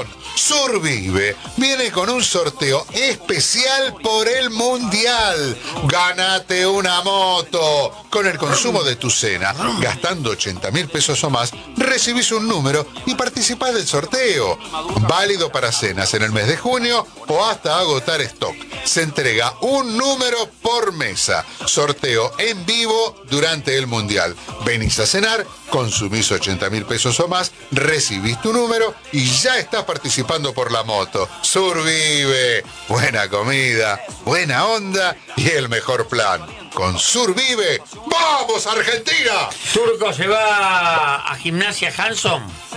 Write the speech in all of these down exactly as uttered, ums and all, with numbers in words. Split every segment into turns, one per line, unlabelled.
Atención, Survive viene con un sorteo especial por el Mundial. Gánate una moto. Con el consumo de tu cena, gastando ochenta mil pesos o más, recibís un número y participás del sorteo. Válido para cenas en el mes de junio o hasta agotar stock. Se entrega un número por mesa. Sorteo en vivo durante el Mundial. Venís a cenar, consumís ochenta mil pesos o más, recibís tu número y ya estás participando por la moto. Survive. Buena comida, buena onda y el mejor plan. Con Survive, ¡vamos Argentina!
Turco se va a Gimnasia Hanson.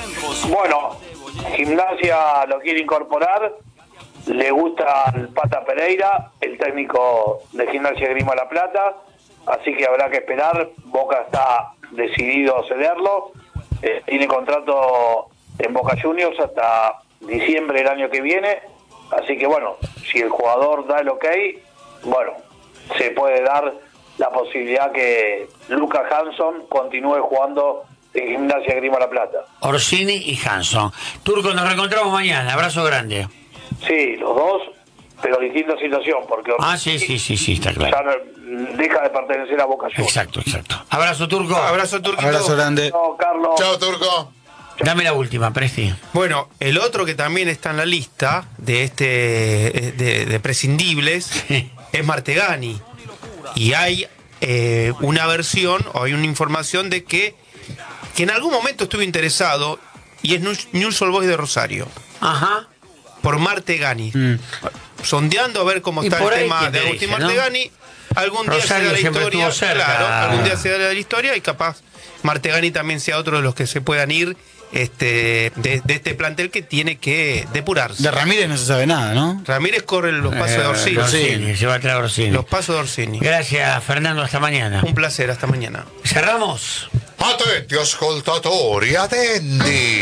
Bueno, Gimnasia lo quiere incorporar, le gusta el Pata Pereira, el técnico de Gimnasia Grima La Plata, así que habrá que esperar. Boca está decidido a cederlo, eh, tiene contrato en Boca Juniors hasta diciembre del año que viene, así que bueno, si el jugador da el ok, bueno, se puede dar la posibilidad que Lucas Hanson continúe jugando en Gimnasia Grima La Plata.
Orsini y Hanson. Turco, nos reencontramos mañana. Abrazo grande.
Sí, los dos, pero distinta situación, porque
ah, sí, sí, sí, sí, está claro.
Ya deja de pertenecer a Boca Juniors.
Exacto, exacto. Abrazo, Turco.
Abrazo, Turco.
Abrazo grande.
Chao, Carlos.
Chao, Turco.
Dame la última, Presti.
Bueno, el otro que también está en la lista de este de, de prescindibles es Martegani. Y hay eh, una versión o hay una información de que, que en algún momento estuvo interesado y es Newell's Old Boys de Rosario.
Ajá.
Por Martegani. Mm. Sondeando a ver cómo
y
está el tema de Agustín
dice,
Martegani. ¿No? Algún día
Rosario
se da la historia.
Cerca.
Claro, algún día se da la historia y capaz Martegani también sea otro de los que se puedan ir. Este, de, de este plantel que tiene que depurarse.
De Ramírez no se sabe nada, ¿no?
Ramírez corre los pasos eh, de Orsini.
Orsini. Se va a traer Orsini.
Los pasos de Orsini.
Gracias, Fernando. Hasta mañana.
Un placer, hasta mañana.
Cerramos.
Attenti ascoltatori, attendi.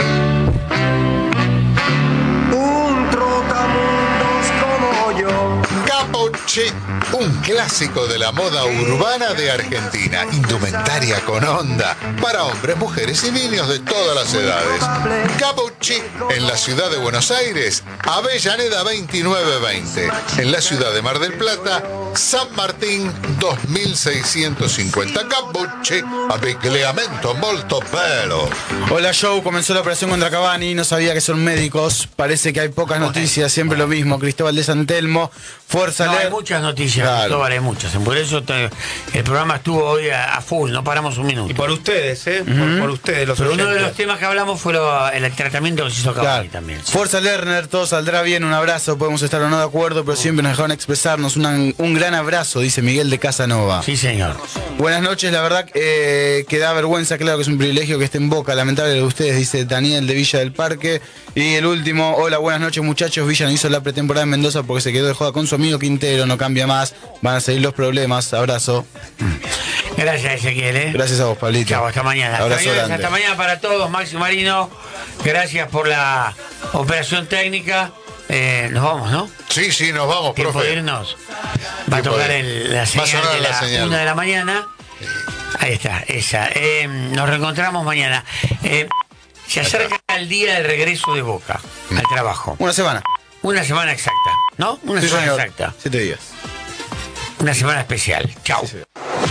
Un trotamundos como yo.
Capucci, un clásico de la moda urbana de Argentina. Indumentaria con onda para hombres, mujeres y niños de todas las edades. Capucci, en la ciudad de Buenos Aires, Avellaneda veintinueve veinte. En la ciudad de Mar del Plata, San Martín dos mil seiscientos cincuenta. Capucci, abbigliamento molto bello.
Hola, Joe. Comenzó la operación contra Cavani. No sabía que son médicos. Parece que hay pocas noticias. Siempre lo mismo. Cristóbal de San Telmo. Fuerza.
No, hay muchas noticias, claro. Cristóbal, hay muchas. Por eso te, el programa estuvo hoy a, a full, no paramos un minuto.
Y por ustedes, ¿eh?
Uh-huh.
por, por ustedes, los
Pero
oyentes.
uno de los temas que hablamos fue lo, el tratamiento que se hizo Cavani, claro. También. Sí.
Fuerza Lerner, todo saldrá bien, un abrazo. Podemos estar o no de acuerdo, pero siempre nos dejaron expresarnos. Una, un gran abrazo, dice Miguel de Casanova.
Sí, señor.
Buenas noches, la verdad eh, que da vergüenza, claro que es un privilegio que esté en Boca. Lamentable de ustedes, dice Daniel de Villa del Parque. Y el último, hola, buenas noches muchachos. Villa no hizo la pretemporada en Mendoza porque se quedó de joda con su amigo Quintero, no cambia más. Van a seguir los problemas. Abrazo.
Gracias, Ezequiel. ¿eh?
Gracias a vos, Pablito.
Chao, hasta mañana.
Abrazo
Hasta,
grande.
hasta mañana para todos. Maxi Marino, gracias por la operación técnica. Eh, nos vamos, ¿no?
Sí, sí, nos vamos,
Tiempo
profe.
de irnos. Va a tocar el, la señal de la, la una de la mañana. Ahí está, esa. Eh, nos reencontramos mañana. Eh, se acerca el día del regreso de Boca mm. al trabajo.
Una semana.
Una semana exacta, ¿no? Una
sí,
semana
señor.
exacta.
Siete días.
Una semana especial. Chau.
Sí,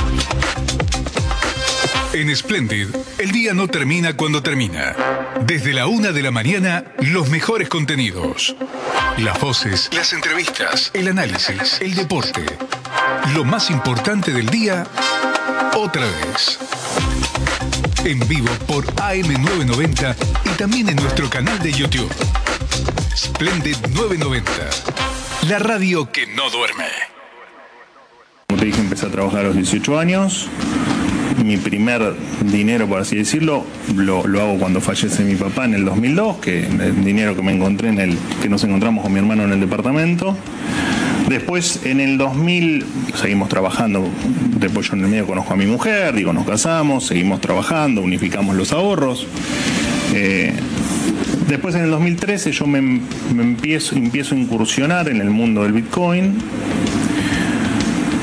en Splendid, el día no termina cuando termina. Desde la una de la mañana, los mejores contenidos. Las voces, las entrevistas, el análisis, el deporte. Lo más importante del día, otra vez. En vivo por A M novecientos noventa y también en nuestro canal de YouTube. Splendid novecientos noventa. La radio que no duerme.
Como te dije, empecé a trabajar a los dieciocho años. Mi primer dinero, por así decirlo, lo, lo hago cuando fallece mi papá en el dos mil dos, que el dinero que me encontré en el que nos encontramos con mi hermano en el departamento. Después, en el dos mil, seguimos trabajando. Después yo en el medio conozco a mi mujer, digo, nos casamos, seguimos trabajando, unificamos los ahorros. Eh, después, en el dos mil trece, yo me, me empiezo, empiezo a incursionar en el mundo del Bitcoin.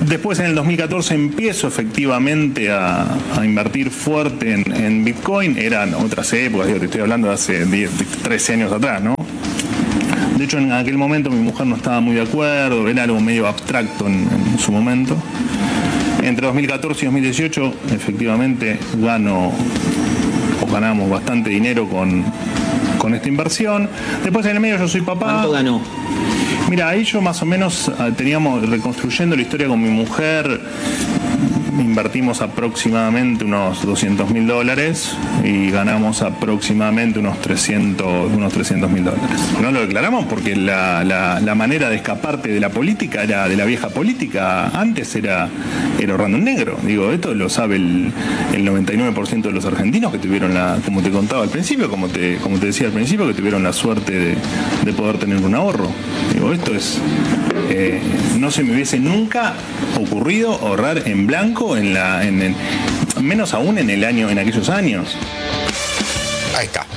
Después en el dos mil catorce empiezo efectivamente a, a invertir fuerte en, en Bitcoin. Eran otras épocas, digo, te estoy hablando de hace diez, trece años atrás, ¿no? De hecho, en aquel momento mi mujer no estaba muy de acuerdo, era algo medio abstracto en, en su momento. Entre dos mil catorce y dos mil dieciocho, efectivamente, gano o ganamos bastante dinero con, con esta inversión. Después en el medio yo soy papá.
¿Cuánto ganó?
Mira, ahí yo más o menos teníamos, reconstruyendo la historia con mi mujer, invertimos aproximadamente unos doscientos mil dólares y ganamos aproximadamente unos trescientos mil dólares. No lo declaramos porque la, la, la manera de escaparte de la política, era de la vieja política, antes era, era ahorrando en negro. Digo, esto lo sabe el, el noventa y nueve por ciento de los argentinos que tuvieron la, como te contaba al principio, como te, como te decía al principio, que tuvieron la suerte de, de poder tener un ahorro. Digo, esto es... Eh, no se me hubiese nunca ocurrido ahorrar en blanco, en la, en, en, menos aún en el año, en aquellos años.
Ahí está.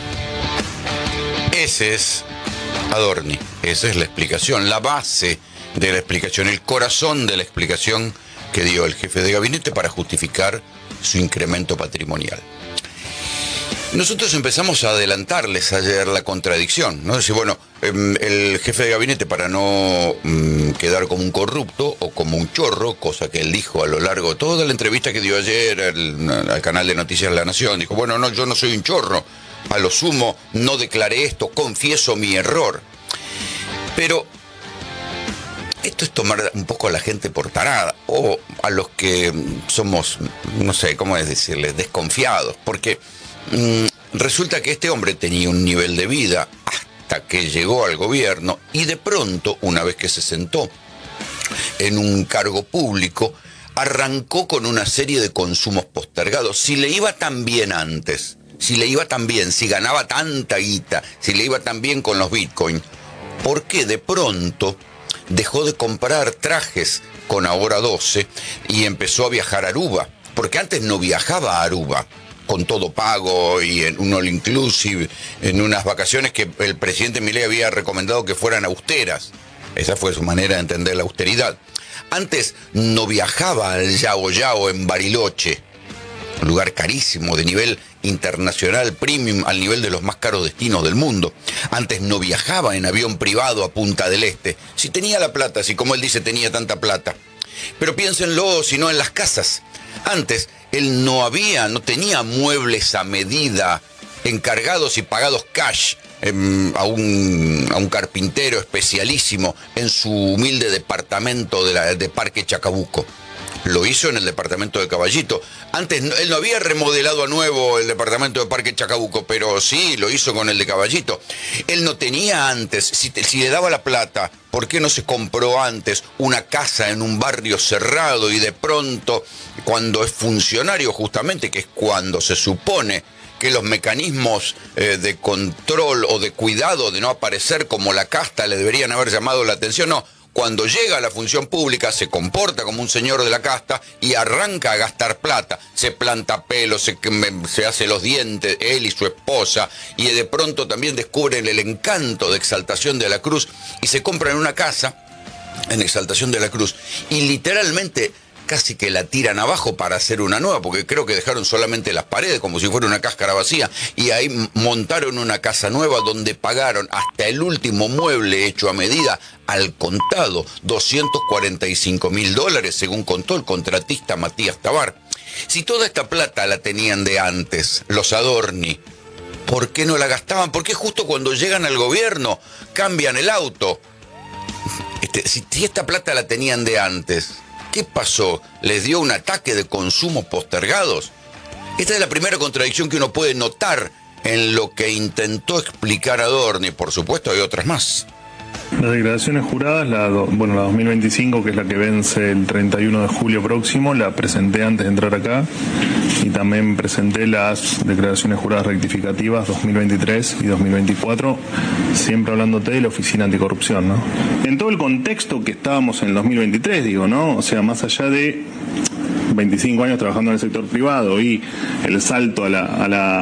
Ese es Adorni. Esa es la explicación, la base de la explicación, el corazón de la explicación que dio el jefe de gabinete para justificar su incremento patrimonial. Nosotros empezamos a adelantarles ayer la contradicción, ¿no? Decir, bueno, el jefe de gabinete, para no um, quedar como un corrupto o como un chorro, cosa que él dijo a lo largo de toda la entrevista que dio ayer al, al canal de Noticias de la Nación, dijo, bueno, no, yo no soy un chorro, a lo sumo no declaré esto, confieso mi error. Pero esto es tomar un poco a la gente por tarada, o a los que somos, no sé, ¿cómo es decirles?, desconfiados, porque... resulta que este hombre tenía un nivel de vida hasta que llegó al gobierno y de pronto, una vez que se sentó en un cargo público, arrancó con una serie de consumos postergados. Si le iba tan bien antes, si le iba tan bien, si ganaba tanta guita, si le iba tan bien con los bitcoins, ¿por qué de pronto dejó de comprar trajes con Ahora doce y empezó a viajar a Aruba? Porque antes no viajaba a Aruba con todo pago y en un all inclusive, en unas vacaciones que el presidente Milei había recomendado que fueran austeras. Esa fue su manera de entender la austeridad. Antes no viajaba al Yao Yao en Bariloche, un lugar carísimo, de nivel internacional, premium, al nivel de los más caros destinos del mundo. Antes no viajaba en avión privado a Punta del Este. Si tenía la plata, si como él dice tenía tanta plata. Pero piénsenlo, si no en las casas. Antes él no había, no tenía muebles a medida, encargados y pagados cash eh, a, un, a un carpintero especialísimo en su humilde departamento de, la, de Parque Chacabuco. Lo hizo en el departamento de Caballito. Antes no, él no había remodelado a nuevo el departamento de Parque Chacabuco, pero sí, lo hizo con el de Caballito. Él no tenía antes, si, te, si le daba la plata, ¿por qué no se compró antes una casa en un barrio cerrado y de pronto, cuando es funcionario justamente, que es cuando se supone que los mecanismos eh, de control o de cuidado de no aparecer como la casta le deberían haber llamado la atención? No. Cuando llega a la función pública se comporta como un señor de la casta y arranca a gastar plata. Se planta pelo, se, se hace los dientes, él y su esposa, y de pronto también descubren el encanto de Exaltación de la Cruz y se compran una casa en Exaltación de la Cruz y literalmente casi que la tiran abajo para hacer una nueva, porque creo que dejaron solamente las paredes como si fuera una cáscara vacía, y ahí montaron una casa nueva donde pagaron hasta el último mueble hecho a medida al contado, doscientos cuarenta y cinco mil dólares, según contó el contratista Matías Tabar. Si toda esta plata la tenían de antes, los Adorni, ¿por qué no la gastaban? ¿Por qué justo cuando llegan al gobierno cambian el auto? Este, si, si esta plata la tenían de antes, ¿qué pasó? ¿Les dio un ataque de consumos postergados? Esta es la primera contradicción que uno puede notar en lo que intentó explicar Adorni. Por supuesto, hay otras más.
Las declaraciones juradas, la, do, bueno, la dos mil veinticinco, que es la que vence el treinta y uno de julio próximo, la presenté antes de entrar acá, y también presenté las declaraciones juradas rectificativas dos mil veintitrés y dos mil veinticuatro, siempre hablándote de la Oficina Anticorrupción, ¿no? En todo el contexto que estábamos en el dos mil veintitrés, digo, ¿no? O sea, más allá de veinticinco años trabajando en el sector privado y el salto a la, a la,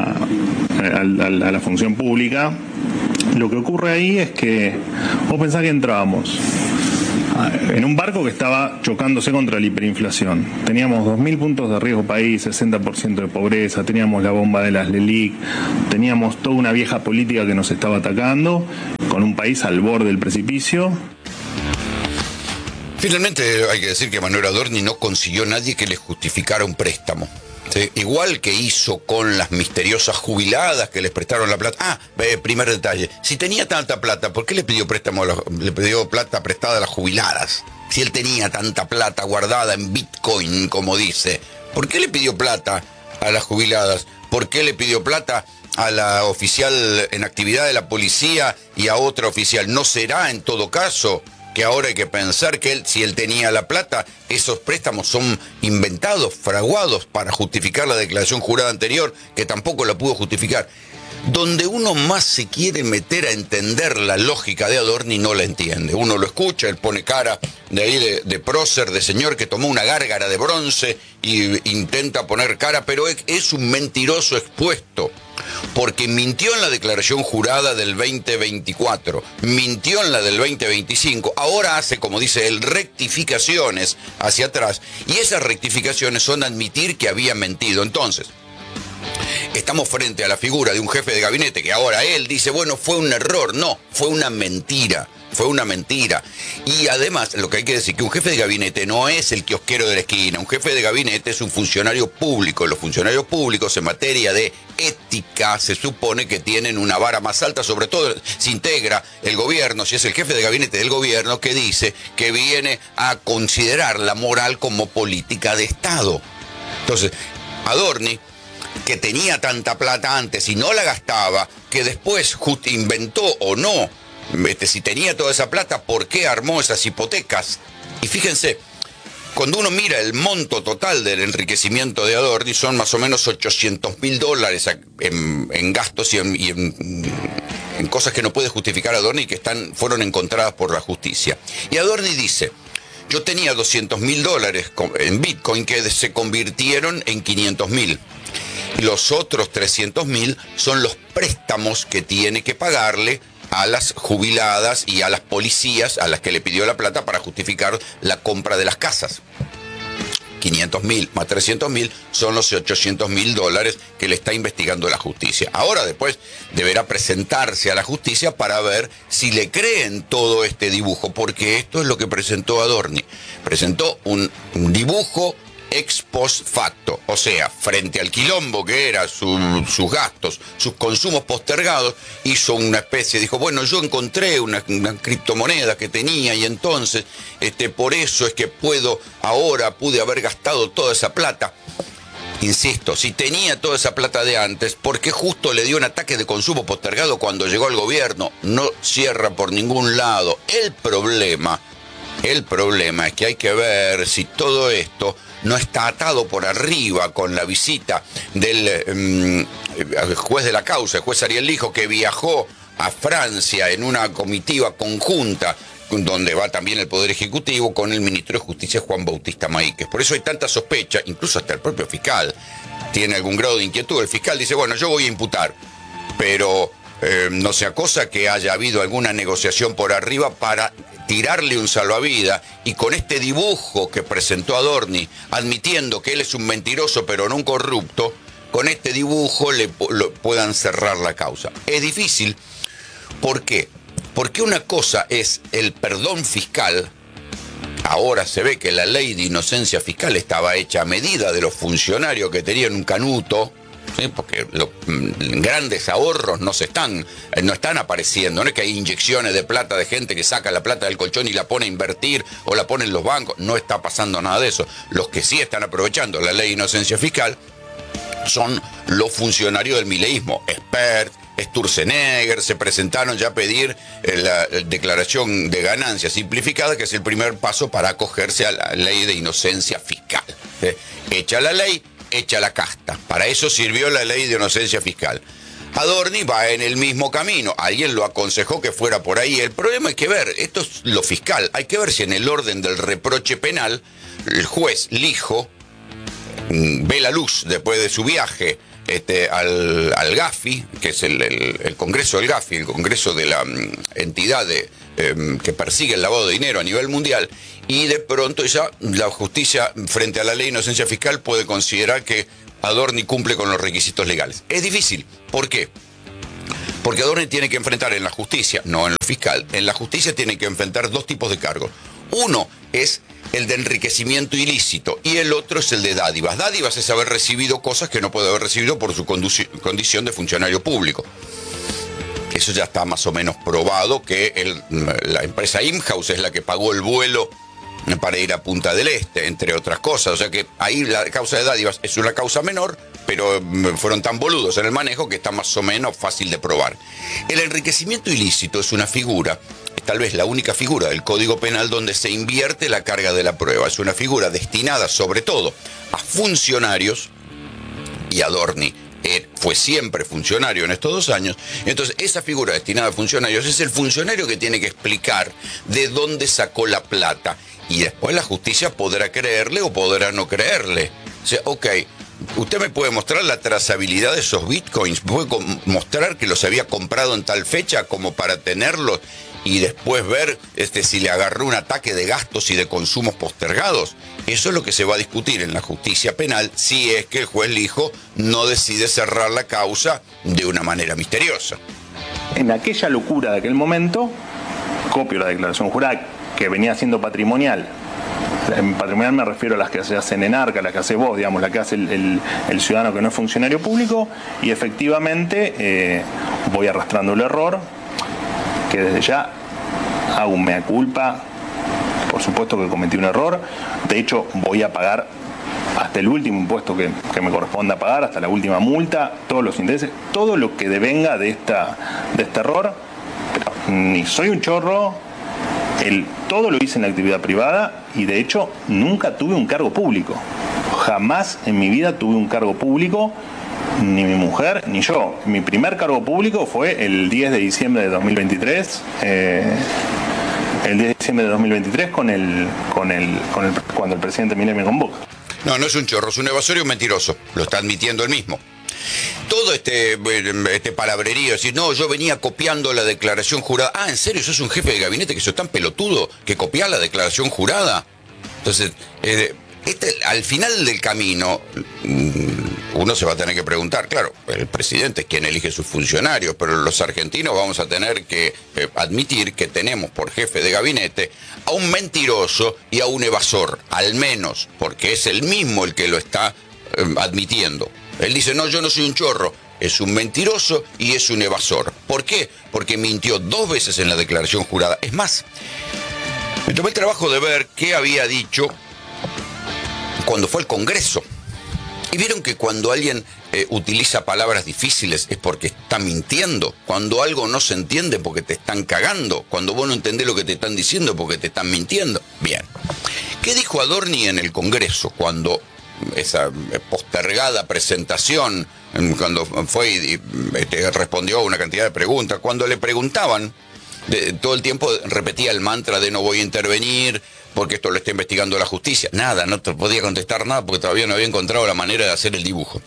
a la, a la función pública, lo que ocurre ahí es que vos pensás que entrábamos en un barco que estaba chocándose contra la hiperinflación. Teníamos dos mil puntos de riesgo país, sesenta por ciento de pobreza, teníamos la bomba de las LELIC, teníamos toda una vieja política que nos estaba atacando, con un país al borde del precipicio.
Finalmente hay que decir que Manuel Adorni no consiguió nadie que le justificara un préstamo. ¿Sí? Igual que hizo con las misteriosas jubiladas que les prestaron la plata. Ah, eh, primer detalle. Si tenía tanta plata, ¿por qué le pidió préstamo a la, le pidió plata prestada a las jubiladas? Si él tenía tanta plata guardada en Bitcoin, como dice, ¿por qué le pidió plata a las jubiladas? ¿Por qué le pidió plata a la oficial en actividad de la policía y a otra oficial? ¿No será en todo caso que ahora hay que pensar que él, si él tenía la plata, esos préstamos son inventados, fraguados para justificar la declaración jurada anterior, que tampoco la pudo justificar? Donde uno más se quiere meter a entender la lógica de Adorni, no la entiende. Uno lo escucha, él pone cara de ahí de, de prócer, de señor que tomó una gárgara de bronce y intenta poner cara, pero es, es un mentiroso expuesto. Porque mintió en la declaración jurada del veinte veinticuatro, mintió en la del veinte veinticinco, ahora hace, como dice él, rectificaciones hacia atrás, y esas rectificaciones son admitir que había mentido. Entonces, estamos frente a la figura de un jefe de gabinete que ahora él dice, bueno, fue un error. No, fue una mentira. Fue una mentira. Y además, lo que hay que decir, que un jefe de gabinete no es el kiosquero de la esquina. Un jefe de gabinete es un funcionario público. Los funcionarios públicos en materia de ética se supone que tienen una vara más alta, sobre todo si integra el gobierno, si es el jefe de gabinete del gobierno que dice que viene a considerar la moral como política de Estado. Entonces, Adorni, que tenía tanta plata antes y no la gastaba, que después just inventó o no, Este, si tenía toda esa plata, ¿por qué armó esas hipotecas? Y fíjense, cuando uno mira el monto total del enriquecimiento de Adorni, son más o menos ochocientos mil dólares en, en gastos y, en, y en, en cosas que no puede justificar Adorni y que están, fueron encontradas por la justicia. Y Adorni dice, yo tenía doscientos mil dólares en Bitcoin que se convirtieron en quinientos mil. Y los otros trescientos mil son los préstamos que tiene que pagarle a las jubiladas y a las policías a las que le pidió la plata para justificar la compra de las casas. quinientos mil más trescientos mil son los ochocientos mil dólares que le está investigando la justicia. Ahora después deberá presentarse a la justicia para ver si le creen todo este dibujo, porque esto es lo que presentó Adorni. Presentó un, un dibujo ex post facto, o sea, frente al quilombo que era su, sus gastos, sus consumos postergados, hizo una especie, dijo, bueno, yo encontré una, una criptomoneda que tenía y entonces, este, por eso es que puedo, ahora pude haber gastado toda esa plata. Insisto, si tenía toda esa plata de antes, ¿por qué justo le dio un ataque de consumo postergado cuando llegó al gobierno? No cierra por ningún lado. El problema, el problema es que hay que ver si todo esto no está atado por arriba con la visita del um, juez de la causa, el juez Ariel Lijo, que viajó a Francia en una comitiva conjunta, donde va también el Poder Ejecutivo, con el ministro de Justicia Juan Bautista Maíquez. Por eso hay tanta sospecha, incluso hasta el propio fiscal tiene algún grado de inquietud. El fiscal dice, bueno, yo voy a imputar, pero eh, no sea cosa que haya habido alguna negociación por arriba para tirarle un salvavidas, y con este dibujo que presentó Adorni, admitiendo que él es un mentiroso pero no un corrupto, con este dibujo le lo, puedan cerrar la causa. Es difícil. ¿Por qué? Porque una cosa es el perdón fiscal. Ahora se ve que la ley de inocencia fiscal estaba hecha a medida de los funcionarios que tenían un canuto, ¿sí? Porque los grandes ahorros no se están, no están apareciendo. No es que hay inyecciones de plata de gente que saca la plata del colchón y la pone a invertir o la pone en los bancos. No está pasando nada de eso. Los que sí están aprovechando la ley de inocencia fiscal son los funcionarios del mileísmo. Expert, Sturzenegger, se presentaron ya a pedir la declaración de ganancia simplificada, que es el primer paso para acogerse a la ley de inocencia fiscal. ¿Sí? Echa la ley, echa la casta. Para eso sirvió la ley de inocencia fiscal. Adorni va en el mismo camino. Alguien lo aconsejó que fuera por ahí. El problema hay que ver, esto es lo fiscal, hay que ver si en el orden del reproche penal el juez Lijo ve la luz después de su viaje este, al, al Gafi, que es el, el, el Congreso del Gafi, el Congreso de la um, entidad de, eh, que persigue el lavado de dinero a nivel mundial, y de pronto ya la justicia, frente a la ley de inocencia fiscal, puede considerar que Adorni cumple con los requisitos legales. Es difícil. ¿Por qué? Porque Adorni tiene que enfrentar en la justicia, no en lo fiscal, en la justicia tiene que enfrentar dos tipos de cargos. Uno es el de enriquecimiento ilícito y el otro es el de dádivas. Dádivas es haber recibido cosas que no puede haber recibido por su condición de funcionario público. Eso ya está más o menos probado, que el, la empresa Imhouse es la que pagó el vuelo para ir a Punta del Este, entre otras cosas. O sea que ahí la causa de dádivas es una causa menor, pero fueron tan boludos en el manejo que está más o menos fácil de probar. El enriquecimiento ilícito es una figura, tal vez la única figura del Código Penal donde se invierte la carga de la prueba. Es una figura destinada sobre todo a funcionarios, y Adorni eh, fue siempre funcionario en estos dos años. Entonces esa figura destinada a funcionarios es el funcionario que tiene que explicar de dónde sacó la plata, y después la justicia podrá creerle o podrá no creerle. O sea, ok, usted me puede mostrar la trazabilidad de esos bitcoins, puede mostrar que los había comprado en tal fecha como para tenerlos y después ver este, si le agarró un ataque de gastos y de consumos postergados. Eso es lo que se va a discutir en la justicia penal si es que el juez Lijo no decide cerrar la causa de una manera misteriosa.
En aquella locura de aquel momento, copio la declaración jurada que venía siendo patrimonial. En patrimonial me refiero a las que se hacen en Arca, las que hace vos, digamos, la que hace el, el, el ciudadano que no es funcionario público, y efectivamente eh, voy arrastrando el error, que desde ya hago un mea culpa, por supuesto que cometí un error, de hecho voy a pagar hasta el último impuesto que, que me corresponda pagar, hasta la última multa, todos los intereses, todo lo que devenga de, esta, de este error, pero ni soy un chorro. El, todo lo hice en la actividad privada y de hecho nunca tuve un cargo público. Jamás en mi vida tuve un cargo público, ni mi mujer ni yo. Mi primer cargo público fue el diez de diciembre de dos mil veintitrés. Eh, el diez de diciembre de dos mil veintitrés con el, con el, con el, cuando el presidente Milei me convoca.
No, no es un chorro, es un evasor y un mentiroso. Lo está admitiendo él mismo. Todo este, este palabrerío, decir, no, yo venía copiando la declaración jurada. Ah, ¿en serio? ¿Sos un jefe de gabinete que sos tan pelotudo que copiás la declaración jurada? Entonces, eh, este, al final del camino, uno se va a tener que preguntar, claro, el presidente es quien elige sus funcionarios, pero los argentinos vamos a tener que eh, admitir que tenemos por jefe de gabinete a un mentiroso y a un evasor, al menos, porque es el mismo el que lo está eh, admitiendo. Él dice, no, yo no soy un chorro, es un mentiroso y es un evasor. ¿Por qué? Porque mintió dos veces en la declaración jurada. Es más, me tomé el trabajo de ver qué había dicho cuando fue al Congreso. Y vieron que cuando alguien eh, utiliza palabras difíciles es porque está mintiendo. Cuando algo no se entiende porque te están cagando. Cuando vos no entendés lo que te están diciendo porque te están mintiendo. Bien. ¿Qué dijo Adorni en el Congreso cuando esa postergada presentación, cuando fue y este, respondió a una cantidad de preguntas, cuando le preguntaban, de, todo el tiempo repetía el mantra de no voy a intervenir porque esto lo está investigando la justicia? Nada, no te podía contestar nada porque todavía no había encontrado la manera de hacer el dibujo.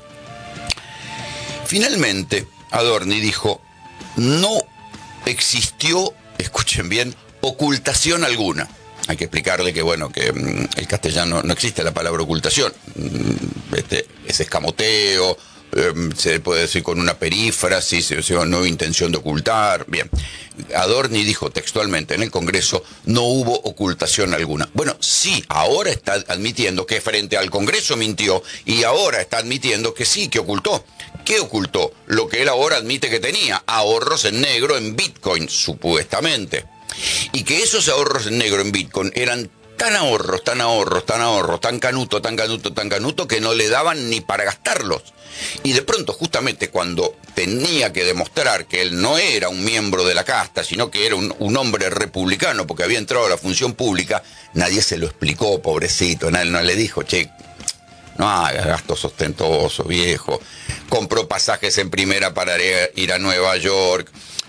Finalmente, Adorni dijo, no existió, escuchen bien, ocultación alguna. Hay que explicarle que, bueno, que mmm, el castellano no existe la palabra ocultación. Mm, este, es escamoteo, eh, se puede decir con una perífrasis, o sea, no hubo intención de ocultar. Bien, Adorni dijo textualmente en el Congreso, no hubo ocultación alguna. Bueno, sí, ahora está admitiendo que frente al Congreso mintió y ahora está admitiendo que sí, que ocultó. ¿Qué ocultó? Lo que él ahora admite que tenía, ahorros en negro en Bitcoin, supuestamente. Y que esos ahorros en negro en Bitcoin eran tan ahorros, tan ahorros, tan ahorros, tan canuto, tan canuto, tan canuto, que no le daban ni para gastarlos. Y de pronto, justamente cuando tenía que demostrar que él no era un miembro de la casta, sino que era un, un hombre republicano porque había entrado a la función pública, nadie se lo explicó, pobrecito, nadie no le dijo, che, no hagas gastos ostentosos, viejo. Compró pasajes en primera para ir a Nueva York.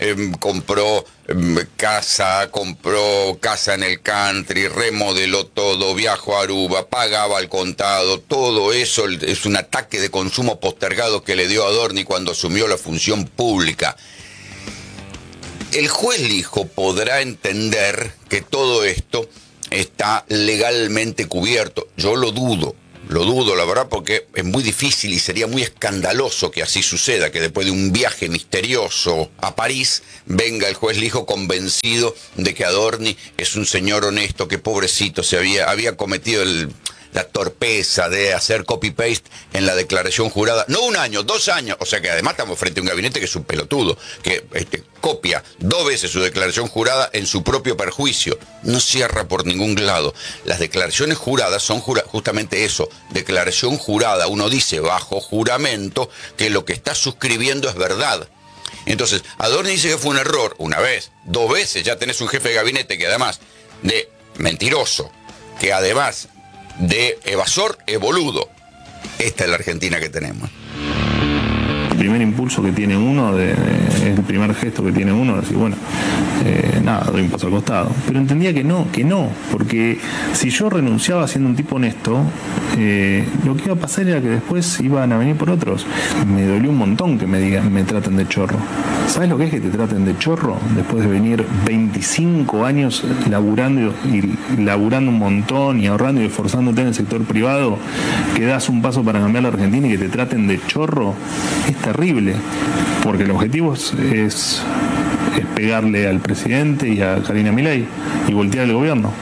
eh, compró eh, casa, compró casa en el country, remodeló todo, viajó a Aruba, pagaba al contado, todo eso es un ataque de consumo postergado que le dio a Adorni cuando asumió la función pública. El juez Lijo podrá entender que todo esto está legalmente cubierto. Yo lo dudo, lo dudo, la verdad, porque es muy difícil y sería muy escandaloso que así suceda, que después de un viaje misterioso a París venga el juez Lijo convencido de que Adorni es un señor honesto, que pobrecito se había, había cometido el... la torpeza de hacer copy-paste en la declaración jurada, no un año, dos años, o sea que además estamos frente a un gabinete que es un pelotudo, que este, copia dos veces su declaración jurada en su propio perjuicio, no cierra por ningún lado. Las declaraciones juradas son jura, justamente eso, declaración jurada, uno dice bajo juramento que lo que está suscribiendo es verdad. Entonces, Adorni dice que fue un error, una vez, dos veces, ya tenés un jefe de gabinete que además de mentiroso, que además de evasor es boludo. Esta es la Argentina que tenemos.
El primer impulso que tiene uno, de, de, el primer gesto que tiene uno, es decir, bueno, eh, nada, doy un paso al costado. Pero entendía que no, que no, porque si yo renunciaba siendo un tipo honesto, eh, lo que iba a pasar era que después iban a venir por otros. Me dolió un montón que me digan, me traten de chorro. ¿Sabes lo que es que te traten de chorro? Después de venir veinticinco años laburando y laburando un montón y ahorrando y esforzándote en el sector privado, que das un paso para cambiar la Argentina y que te traten de chorro, es terrible, porque el objetivo es, es, es pegarle al presidente y a Karina Milei y voltear el gobierno.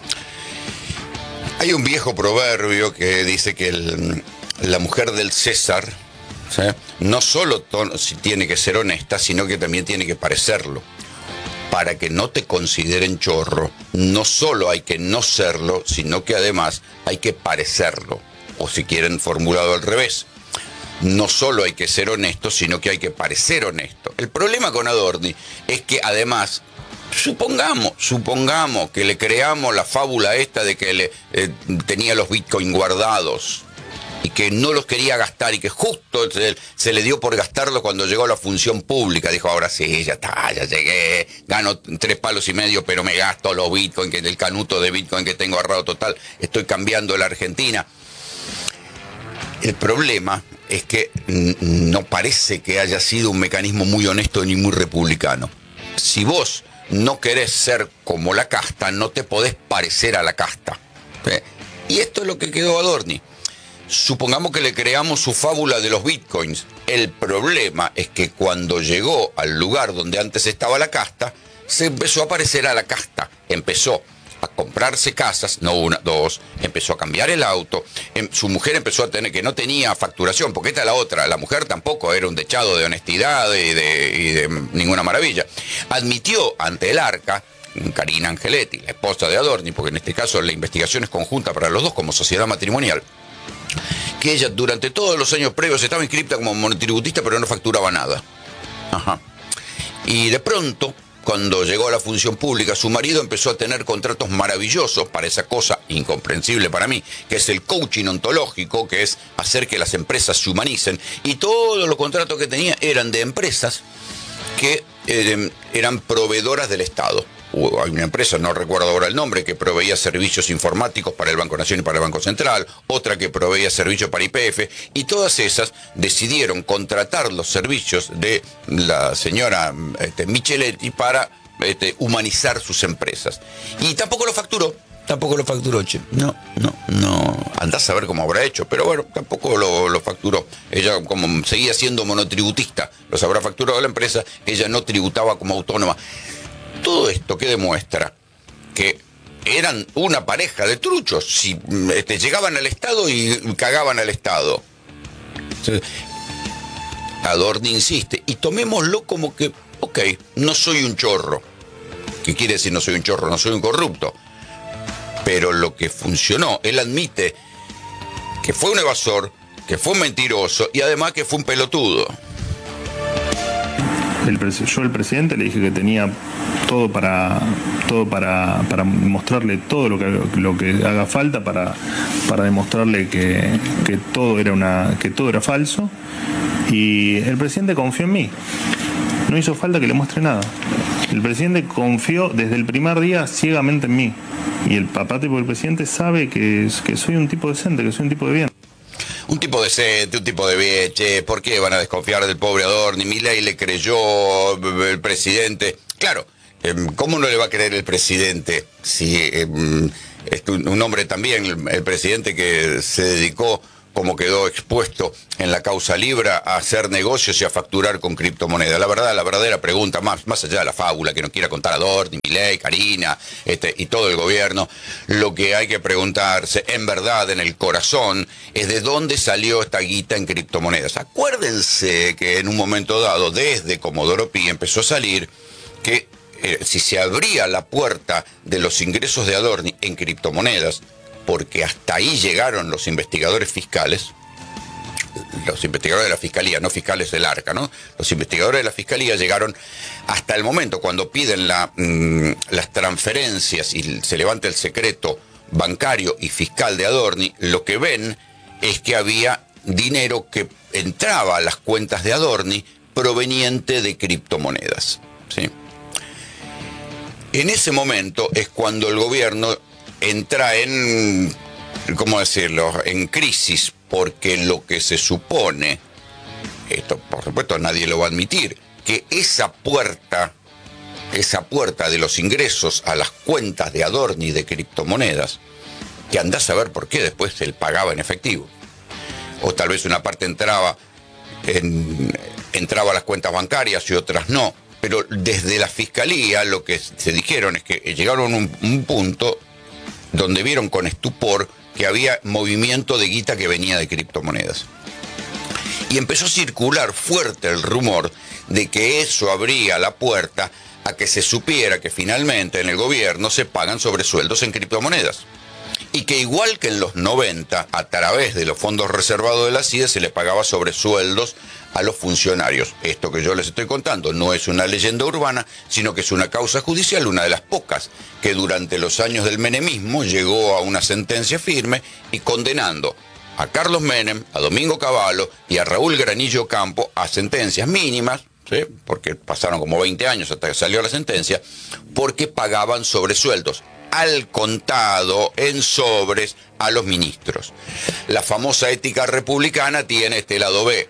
Hay un viejo proverbio que dice que el, la mujer del César, ¿sí?, no solo ton, si tiene que ser honesta, sino que también tiene que parecerlo. Para que no te consideren chorro, no solo hay que no serlo, sino que además hay que parecerlo. O si quieren formulado al revés, no solo hay que ser honesto, sino que hay que parecer honesto. El problema con Adorni es que además, supongamos, supongamos que le creamos la fábula esta de que le, eh, tenía los bitcoins guardados y que no los quería gastar y que justo se, se le dio por gastarlo cuando llegó a la función pública. Dijo, ahora sí, ya está, ya llegué, gano tres palos y medio, pero me gasto los bitcoins, que el canuto de bitcoin que tengo ahorrado total, estoy cambiando la Argentina. El problema es que no parece que haya sido un mecanismo muy honesto ni muy republicano. Si vos no querés ser como la casta, no te podés parecer a la casta. ¿Eh? Y esto es lo que quedó Adorni. Supongamos que le creamos su fábula de los bitcoins. El problema es que cuando llegó al lugar donde antes estaba la casta, se empezó a parecer a la casta. Empezó a comprarse casas, no una, dos, empezó a cambiar el auto, su mujer empezó a tener, que no tenía facturación, porque esta es la otra, la mujer tampoco era un dechado de honestidad y de, y de ninguna maravilla. Admitió ante el Arca, Karina Angeletti, la esposa de Adorni, porque en este caso la investigación es conjunta para los dos como sociedad matrimonial, que ella durante todos los años previos estaba inscripta como monotributista pero no facturaba nada. Ajá. Y de pronto, cuando llegó a la función pública, su marido empezó a tener contratos maravillosos para esa cosa incomprensible para mí, que es el coaching ontológico, que es hacer que las empresas se humanicen. Y todos los contratos que tenía eran de empresas que eh, eran proveedoras del Estado. Hay una empresa, no recuerdo ahora el nombre, que proveía servicios informáticos para el Banco Nación y para el Banco Central, otra que proveía servicios para I P F, y todas esas decidieron contratar los servicios de la señora este, Micheletti para este, humanizar sus empresas. Y tampoco lo facturó, tampoco lo facturó, che. No, no, no. Andás a ver cómo habrá hecho, pero bueno, tampoco lo, lo facturó. Ella, como seguía siendo monotributista, los habrá facturado la empresa, ella no tributaba como autónoma. Todo esto que demuestra que eran una pareja de truchos, si este, llegaban al Estado y cagaban al Estado. Adorni insiste, y tomémoslo como que, ok, no soy un chorro. ¿Qué quiere decir no soy un chorro? No soy un corrupto. Pero lo que funcionó, él admite que fue un evasor, que fue un mentiroso y además que fue un pelotudo.
El, yo al presidente le dije que tenía todo para todo para, para mostrarle todo lo que lo que haga falta para, para demostrarle que, que todo era una que todo era falso, y el presidente confió en mí. No hizo falta que le muestre nada. El presidente confió desde el primer día ciegamente en mí. Y el papá tipo del presidente sabe que, que soy un tipo decente, que soy un tipo de bien.
Un tipo decente, un tipo de bien, che, ¿por qué van a desconfiar del pobre Adorni? Milei le creyó el presidente. Claro, ¿cómo no le va a creer el presidente si eh, es un hombre también, el, el presidente que se dedicó, como quedó expuesto en la causa Libra, a hacer negocios y a facturar con criptomonedas? La verdad, la verdadera pregunta, más, más allá de la fábula que nos quiera contar Adorni, Milei, Karina este, y todo el gobierno, lo que hay que preguntarse, en verdad, en el corazón, es de dónde salió esta guita en criptomonedas. Acuérdense que en un momento dado, desde Comodoro Pi, empezó a salir que eh, si se abría la puerta de los ingresos de Adorni en criptomonedas, porque hasta ahí llegaron los investigadores fiscales, los investigadores de la Fiscalía, no fiscales del Arca, ¿no? Los investigadores de la Fiscalía llegaron hasta el momento cuando piden la, mmm, las transferencias y se levanta el secreto bancario y fiscal de Adorni, lo que ven es que había dinero que entraba a las cuentas de Adorni proveniente de criptomonedas, ¿sí? En ese momento es cuando el gobierno entra en, ¿cómo decirlo?, en crisis, porque lo que se supone, esto por supuesto nadie lo va a admitir, que esa puerta, esa puerta de los ingresos a las cuentas de Adorni de criptomonedas, que andás a ver por qué después él pagaba en efectivo, o tal vez una parte entraba, en, entraba a las cuentas bancarias y otras no, pero desde la Fiscalía lo que se dijeron es que llegaron a un, un punto donde vieron con estupor que había movimiento de guita que venía de criptomonedas. Y empezó a circular fuerte el rumor de que eso abría la puerta a que se supiera que finalmente en el gobierno se pagan sobresueldos en criptomonedas. Y que igual que en los noventa, a través de los fondos reservados de la C I D E se le pagaba sobresueldos a los funcionarios. Esto que yo les estoy contando no es una leyenda urbana, sino que es una causa judicial, una de las pocas que durante los años del menemismo llegó a una sentencia firme y condenando a Carlos Menem, a Domingo Cavallo y a Raúl Granillo Campo a sentencias mínimas, ¿sí?, porque pasaron como veinte años hasta que salió la sentencia, porque pagaban sobresueldos al contado, en sobres, a los ministros. La famosa ética republicana tiene este lado B,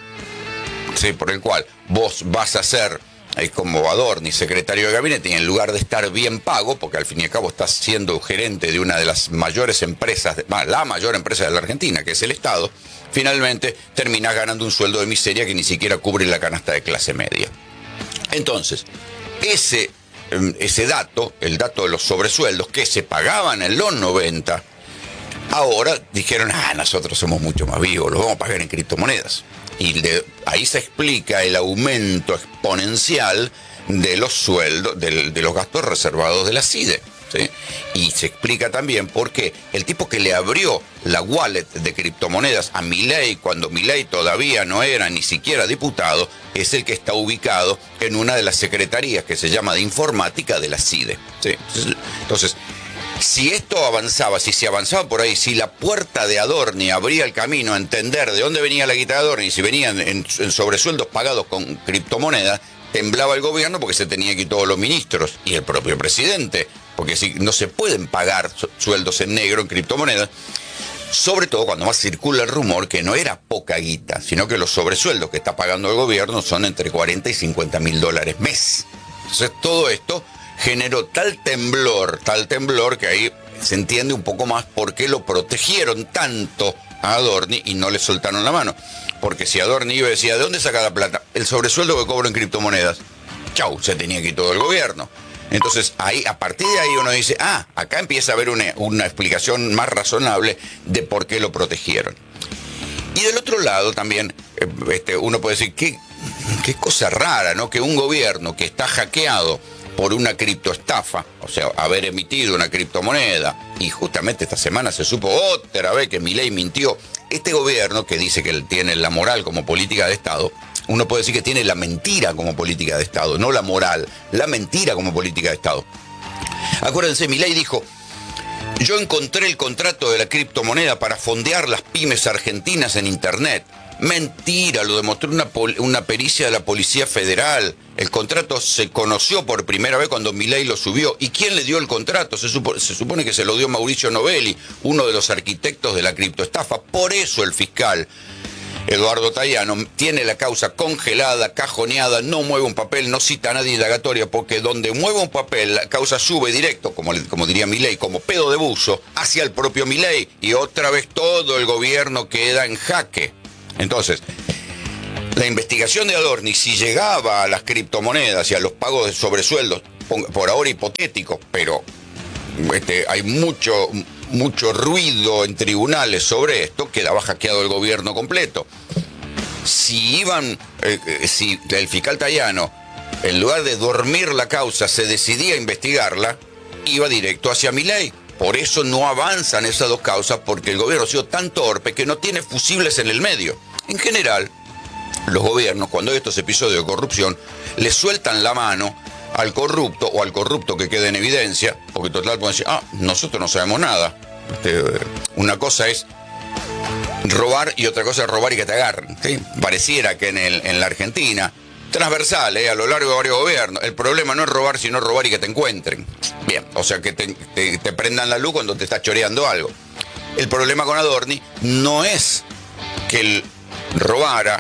sí, por el cual vos vas a ser eh, como Adorni, secretario de gabinete, y en lugar de estar bien pago, porque al fin y al cabo estás siendo gerente de una de las mayores empresas, de, la mayor empresa de la Argentina, que es el Estado, finalmente terminás ganando un sueldo de miseria que ni siquiera cubre la canasta de clase media. Entonces, ese, ese dato, el dato de los sobresueldos que se pagaban en los noventa, ahora dijeron, ah, nosotros somos mucho más vivos, los vamos a pagar en criptomonedas. Y de ahí se explica el aumento exponencial de los sueldos, de, de los gastos reservados de la C I D E, ¿sí? Y se explica también por qué el tipo que le abrió la wallet de criptomonedas a Milei, cuando Milei todavía no era ni siquiera diputado, es el que está ubicado en una de las secretarías que se llama de informática de la C I D E, ¿sí? Entonces, si esto avanzaba, si se avanzaba por ahí, si la puerta de Adorni abría el camino a entender de dónde venía la guita de Adorni, y si venían en, en sobresueldos pagados con criptomonedas, temblaba el gobierno porque se tenía que ir todos los ministros y el propio presidente, porque si no se pueden pagar sueldos en negro en criptomonedas, sobre todo cuando más circula el rumor que no era poca guita, sino que los sobresueldos que está pagando el gobierno son entre cuarenta y cincuenta mil dólares mes. Entonces todo esto generó tal temblor, tal temblor que ahí se entiende un poco más por qué lo protegieron tanto a Adorni y no le soltaron la mano. Porque si Adorni iba y decía, ¿de dónde saca la plata? El sobresueldo que cobro en criptomonedas. Chau, se tenía que ir todo el gobierno. Entonces, ahí, a partir de ahí uno dice, ah, acá empieza a haber una, una explicación más razonable de por qué lo protegieron. Y del otro lado también, este, uno puede decir, qué, qué cosa rara, ¿no? Que un gobierno que está hackeado por una criptoestafa, o sea, haber emitido una criptomoneda, y justamente esta semana se supo otra vez que Milei mintió. Este gobierno que dice que tiene la moral como política de Estado, uno puede decir que tiene la mentira como política de Estado, no la moral, la mentira como política de Estado. Acuérdense, Milei dijo, yo encontré el contrato de la criptomoneda para fondear las pymes argentinas en Internet. Mentira, lo demostró una, una pericia de la Policía Federal. El contrato se conoció por primera vez cuando Milei lo subió. ¿Y quién le dio el contrato? Se, supo, se supone que se lo dio Mauricio Novelli, uno de los arquitectos de la criptoestafa. Por eso el fiscal Eduardo Tayano tiene la causa congelada, cajoneada, no mueve un papel, no cita a nadie indagatoria, porque donde mueve un papel, la causa sube directo, como, como diría Milei, como pedo de buzo, hacia el propio Milei, y otra vez todo el gobierno queda en jaque. Entonces, la investigación de Adorni, si llegaba a las criptomonedas y a los pagos de sobresueldos, por ahora hipotéticos, pero este, hay mucho... mucho ruido en tribunales sobre esto, quedaba hackeado el gobierno completo. Si iban, eh, si el fiscal Tayano, en lugar de dormir la causa, se decidía a investigarla, iba directo hacia Milei. Por eso no avanzan esas dos causas, porque el gobierno ha sido tan torpe que no tiene fusibles en el medio. En general, los gobiernos, cuando hay estos episodios de corrupción, le sueltan la mano al corrupto o al corrupto que quede en evidencia, porque total pueden decir, ah, nosotros no sabemos nada. Este, una cosa es robar y otra cosa es robar y que te agarren, ¿sí? Pareciera que en, el, en la Argentina, transversal, ¿eh? A lo largo de varios gobiernos, el problema no es robar, sino robar y que te encuentren. Bien, o sea, que te, te, te prendan la luz cuando te estás choreando algo. El problema con Adorni no es que él robara,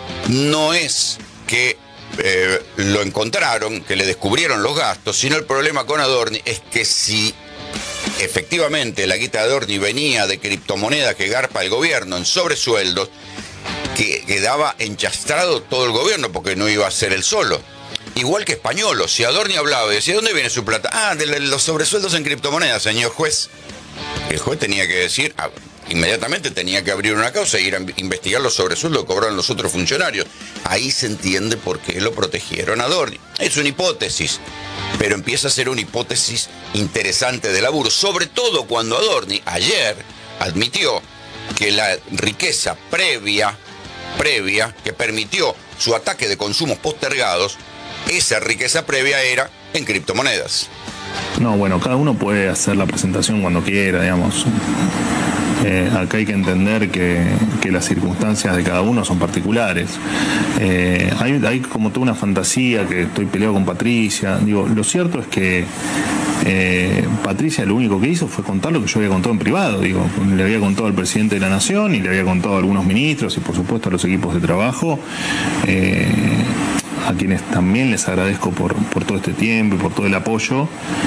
no es que Eh, lo encontraron, que le descubrieron los gastos, sino el problema con Adorni es que si efectivamente la guita de Adorni venía de criptomonedas que garpa el gobierno en sobresueldos, que quedaba enchastrado todo el gobierno porque no iba a ser él solo. Igual que Españolo, si Adorni hablaba y decía, ¿dónde viene su plata? Ah, de los sobresueldos en criptomonedas, señor juez. El juez tenía que decir, ah, inmediatamente tenía que abrir una causa e ir a investigar los sobresueldos que cobraron los otros funcionarios. Ahí se entiende por qué lo protegieron a Adorni. Es una hipótesis, pero empieza a ser una hipótesis interesante de laburo, sobre todo cuando Adorni ayer admitió que la riqueza previa, previa, que permitió su ataque de consumos postergados, esa riqueza previa era en criptomonedas.
No, bueno, cada uno puede hacer la presentación cuando quiera, digamos. Eh, acá hay que entender que, que las circunstancias de cada uno son particulares. Eh, hay, hay como toda una fantasía que estoy peleado con Patricia. Digo, lo cierto es que eh, Patricia lo único que hizo fue contar lo que yo había contado en privado. Digo, le había contado al presidente de la Nación y le había contado a algunos ministros y por supuesto a los equipos de trabajo. Eh, a quienes también les agradezco por, por todo este tiempo y por todo el apoyo.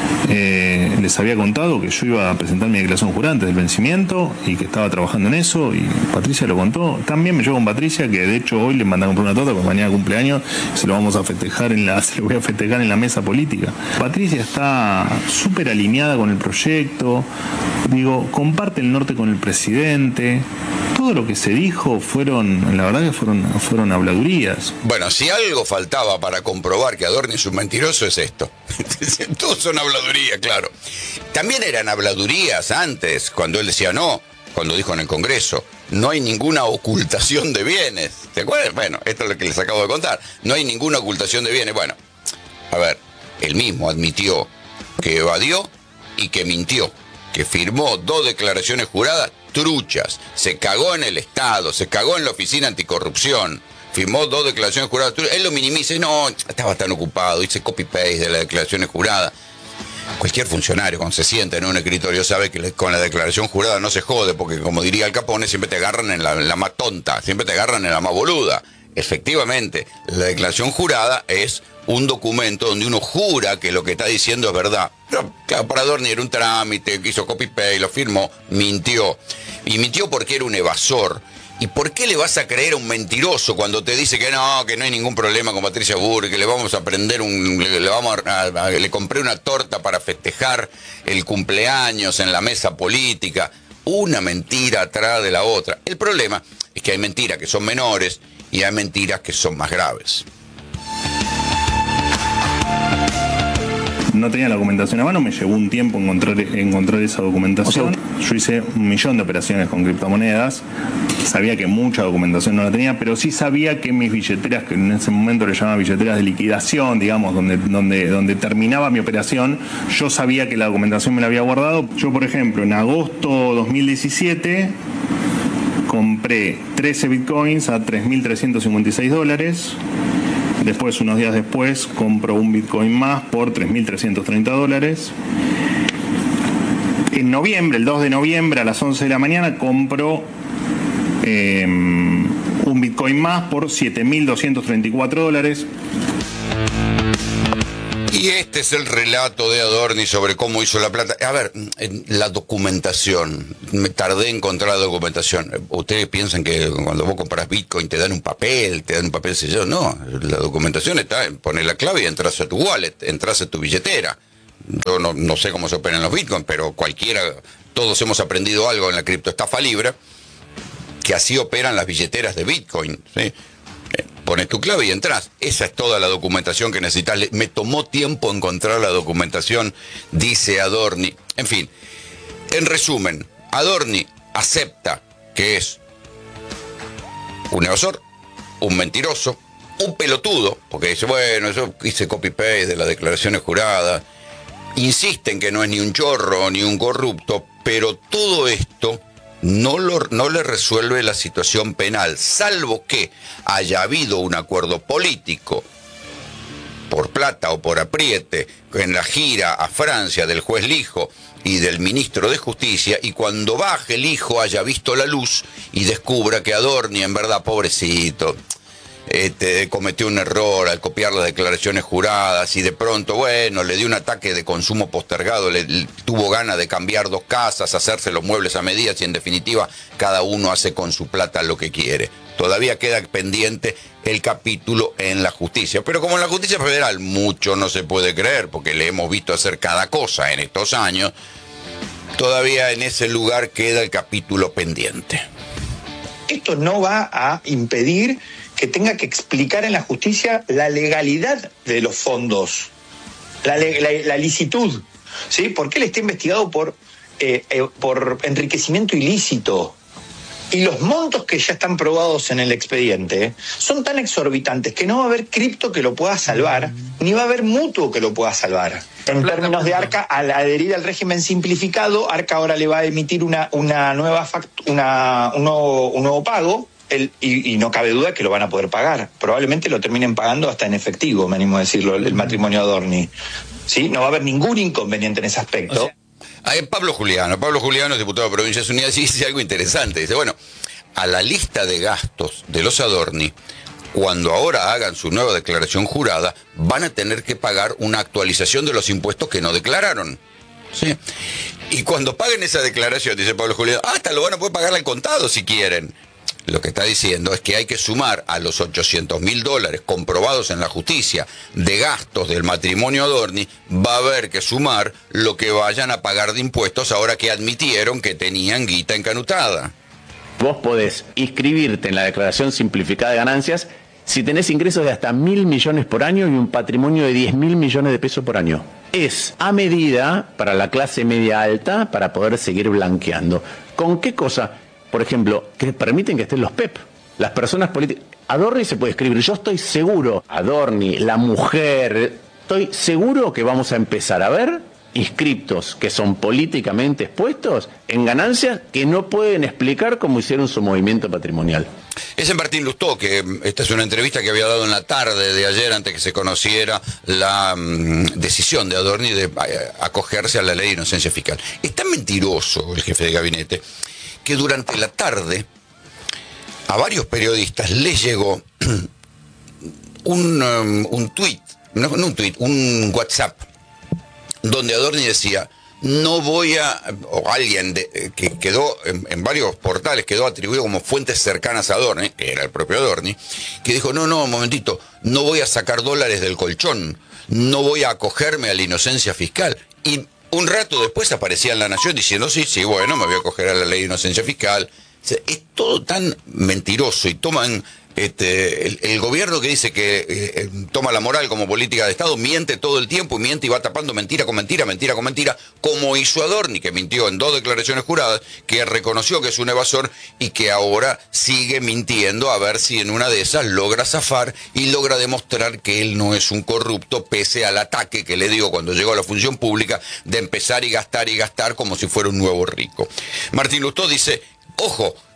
Eh, les había contado que yo iba a presentar mi declaración jurada antes del vencimiento y que estaba trabajando en eso, y Patricia lo contó. También me llevo con Patricia, que de hecho hoy le mandé a comprar una torta porque mañana cumpleaños, se lo vamos a festejar en la, se lo voy a festejar en la mesa política. Patricia está súper alineada con el proyecto, digo, comparte el norte con el presidente. Todo lo que se dijo fueron, la verdad que fueron, fueron habladurías.
Bueno, si algo faltaba para comprobar que Adorni es un mentiroso es esto. Todos son habladurías, claro. También eran habladurías antes, cuando él decía no, cuando dijo en el Congreso, no hay ninguna ocultación de bienes. ¿Te acuerdas? Bueno, esto es lo que les acabo de contar. No hay ninguna ocultación de bienes. Bueno, a ver, él mismo admitió que evadió y que mintió, que firmó dos declaraciones juradas truchas, se cagó en el Estado, se cagó en la Oficina Anticorrupción, firmó dos declaraciones juradas truchas. Él lo minimiza y no, estaba tan ocupado, hice copy-paste de las declaraciones juradas. Cualquier funcionario cuando se sienta en un escritorio sabe que con la declaración jurada no se jode, porque como diría el Capone, siempre te agarran en la, en la más tonta, siempre te agarran en la más boluda. Efectivamente, la declaración jurada es un documento donde uno jura que lo que está diciendo es verdad. Pero claro, para Adorni era un trámite, que hizo copy-paste, lo firmó, mintió. Y mintió porque era un evasor. ¿Y por qué le vas a creer a un mentiroso cuando te dice que no, que no hay ningún problema con Patricia Bullrich, que le vamos a prender un, le, le vamos a, a, le compré una torta para festejar el cumpleaños en la mesa política? Una mentira atrás de la otra. El problema es que hay mentiras que son menores y hay mentiras que son más graves.
No tenía la documentación a mano, me llevó un tiempo encontrar, encontrar esa documentación. O sea, yo hice un millón de operaciones con criptomonedas, sabía que mucha documentación no la tenía, pero sí sabía que mis billeteras, que en ese momento le llamaban billeteras de liquidación, digamos, donde, donde, donde terminaba mi operación, yo sabía que la documentación me la había guardado. Yo, por ejemplo, en agosto dos mil diecisiete... compré trece bitcoins a tres mil trescientos cincuenta y seis dólares. Después, unos días después, compro un bitcoin más por tres mil trescientos treinta dólares. En noviembre, el dos de noviembre a las once de la mañana, compro eh, un bitcoin más por siete mil doscientos treinta y cuatro dólares.
Y este es el relato de Adorni sobre cómo hizo la plata. A ver, la documentación. Me tardé en encontrar la documentación. Ustedes piensan que cuando vos compras Bitcoin te dan un papel, te dan un papel sellado. No, la documentación está en poner la clave y entras a tu wallet, entras a tu billetera. Yo no, no sé cómo se operan los Bitcoin, pero cualquiera, todos hemos aprendido algo en la criptoestafa libre, que así operan las billeteras de Bitcoin, ¿sí? Pones tu clave y entras. Esa es toda la documentación que necesitas. Me tomó tiempo encontrar la documentación, dice Adorni. En fin, en resumen, Adorni acepta que es un evasor, un mentiroso, un pelotudo, porque dice, bueno, yo hice copy-paste de las declaraciones juradas. Insiste en que no es ni un chorro ni un corrupto, pero todo esto No, lo, no le resuelve la situación penal, salvo que haya habido un acuerdo político, por plata o por apriete, en la gira a Francia del juez Lijo y del ministro de Justicia, y cuando baje el hijo haya visto la luz y descubra que Adorni, en verdad, pobrecito, Este, cometió un error al copiar las declaraciones juradas y de pronto, bueno, le dio un ataque de consumo postergado, le, le tuvo ganas de cambiar dos casas, hacerse los muebles a medidas y en definitiva cada uno hace con su plata lo que quiere. Todavía queda pendiente el capítulo en la justicia, pero como en la justicia federal mucho no se puede creer porque le hemos visto hacer cada cosa en estos años, todavía en ese lugar queda el capítulo pendiente.
Esto no va a impedir que tenga que explicar en la justicia la legalidad de los fondos, la, la, la licitud, ¿sí? Porque él está investigado por, eh, eh, por enriquecimiento ilícito. Y los montos que ya están probados en el expediente son tan exorbitantes que no va a haber cripto que lo pueda salvar, ni va a haber mutuo que lo pueda salvar. En términos de Arca, al adherir al régimen simplificado, Arca ahora le va a emitir una, una nueva fact- una, un, nuevo, un nuevo pago, el, y, y no cabe duda que lo van a poder pagar. Probablemente lo terminen pagando hasta en efectivo, me animo a decirlo, el, el matrimonio Adorni. ¿Sí? No va a haber ningún inconveniente en ese aspecto.
O sea, Pablo Juliano, Pablo Juliano es diputado de Provincias Unidas y dice algo interesante. Dice, bueno, a la lista de gastos de los Adorni, cuando ahora hagan su nueva declaración jurada, van a tener que pagar una actualización de los impuestos que no declararon. ¿Sí? Y cuando paguen esa declaración, dice Pablo Juliano, hasta lo van a poder pagar al contado si quieren. Lo que está diciendo es que hay que sumar a los ochocientos mil dólares comprobados en la justicia de gastos del matrimonio Adorni, va a haber que sumar lo que vayan a pagar de impuestos ahora que admitieron que tenían guita encanutada.
Vos podés inscribirte en la declaración simplificada de ganancias si tenés ingresos de hasta mil millones por año y un patrimonio de diez mil millones de pesos por año. Es a medida para la clase media alta para poder seguir blanqueando. ¿Con qué cosa? Por ejemplo, que permiten que estén los P E P, las personas políticas. Adorni se puede escribir, yo estoy seguro, Adorni, la mujer, estoy seguro que vamos a empezar a ver inscriptos que son políticamente expuestos en ganancias que no pueden explicar cómo hicieron su movimiento patrimonial.
Ese es Martín Lustó, que esta es una entrevista que había dado en la tarde de ayer antes que se conociera la um, decisión de Adorni de uh, acogerse a la ley de inocencia fiscal. Es tan mentiroso el jefe de gabinete que durante la tarde a varios periodistas les llegó un, um, un tuit, no, no un tuit, un WhatsApp, donde Adorni decía, no voy a, o alguien de, que quedó en, en varios portales, quedó atribuido como fuentes cercanas a Adorni, que era el propio Adorni, que dijo, no, no, un momentito, no voy a sacar dólares del colchón, no voy a acogerme a la inocencia fiscal. Y un rato después aparecía en La Nación diciendo, sí, sí, bueno, me voy a acoger a la ley de inocencia fiscal. O sea, es todo tan mentiroso y toman... Este, el, el gobierno que dice que eh, toma la moral como política de Estado miente todo el tiempo y miente y va tapando mentira con mentira, mentira con mentira, como hizo Adorni, que mintió en dos declaraciones juradas, que reconoció que es un evasor y que ahora sigue mintiendo a ver si en una de esas logra zafar y logra demostrar que él no es un corrupto pese al ataque que le dio cuando llegó a la función pública de empezar y gastar y gastar como si fuera un nuevo rico. Martín Lustó dice, ojo,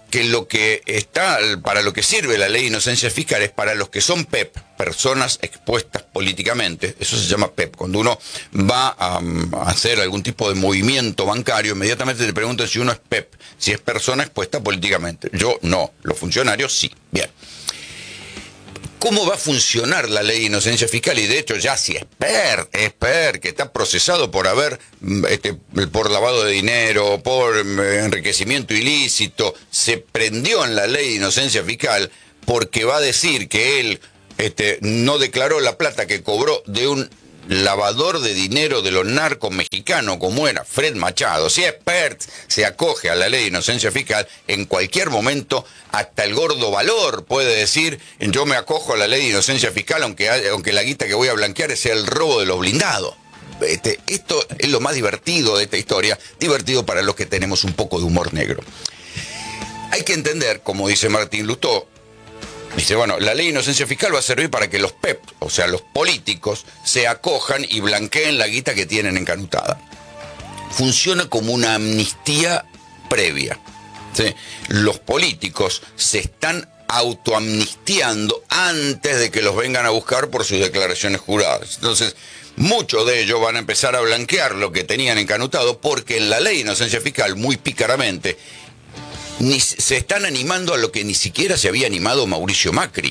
que lo que está, para lo que sirve la ley de inocencia fiscal es para los que son P E P, personas expuestas políticamente. Eso se llama P E P. Cuando uno va a, a hacer algún tipo de movimiento bancario, inmediatamente te preguntan si uno es P E P, si es persona expuesta políticamente. Yo no, los funcionarios sí. Bien. ¿Cómo va a funcionar la ley de inocencia fiscal? Y de hecho ya si Esper, Esper, que está procesado por haber, este, por lavado de dinero, por enriquecimiento ilícito, se prendió en la ley de inocencia fiscal porque va a decir que él este, no declaró la plata que cobró de un lavador de dinero de los narcos mexicanos como era Fred Machado. Si Esper se acoge a la ley de inocencia fiscal, en cualquier momento hasta el gordo Valor puede decir: yo me acojo a la ley de inocencia fiscal aunque, aunque la guita que voy a blanquear sea el robo de los blindados. Este, esto es lo más divertido de esta historia, divertido para los que tenemos un poco de humor negro. Hay que entender, como dice Martín Lustó, dice, bueno, la ley de inocencia fiscal va a servir para que los P E P, o sea, los políticos, se acojan y blanqueen la guita que tienen encanutada. Funciona como una amnistía previa. ¿Sí? Los políticos se están autoamnistiando antes de que los vengan a buscar por sus declaraciones juradas. Entonces, muchos de ellos van a empezar a blanquear lo que tenían encanutado porque en la ley de inocencia fiscal, muy pícaramente, Ni, se están animando a lo que ni siquiera se había animado Mauricio Macri.